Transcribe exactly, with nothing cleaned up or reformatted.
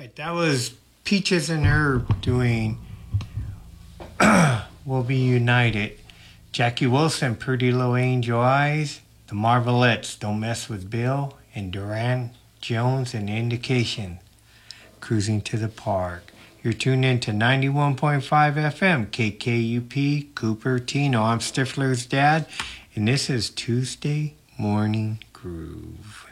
right, that was Peaches and Herb doing We'll Be United. Jackie Wilson, Pretty Little Angel Eyes. The Marvelettes, Don't Mess with Bill. And Duran Jones and Indication, Cruising to the Park. You're tuned in to ninety-one point five F M, K K U P, Cupertino. I'm Stifler's dad, and this is Tuesday Morning Groove.